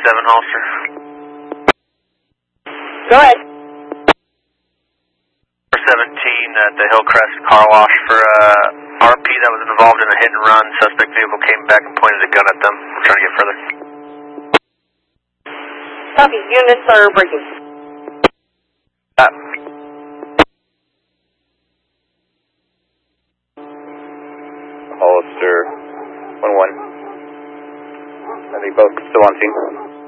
7 Holster. Go ahead. 17 at the Hillcrest Car Wash for RP that was involved in a hit and run. Suspect vehicle came back and pointed a gun at them. We're trying to get further. Copy. Units are breaking. Hollister 1-1. I think both still on scene.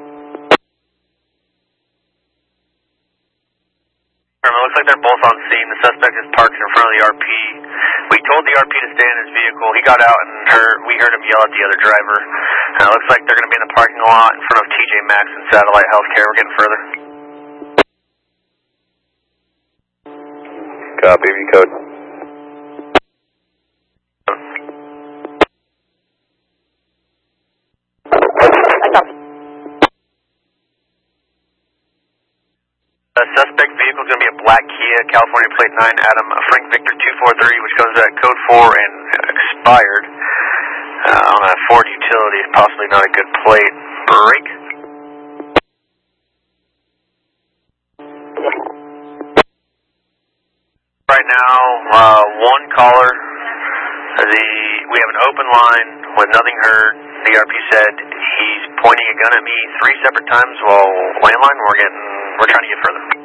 It looks like they're both on scene. The suspect is parked in front of the RP. We told the RP to stay in his vehicle. He got out and we heard him yell at the other driver. It looks like they're going to be in the parking lot in front of TJ Maxx and Satellite Healthcare. We're getting further. Copy, V code. I copy. The suspect vehicle is going to be a black Kia, California plate 9, Adam Frank Victor 243, which goes at code 4 and expired on a Ford utility. Possibly not a good plate. Break. Right now, one caller. We have an open line with nothing heard. The RP said he's pointing a gun at me 3 separate times while landline. We're trying to get further.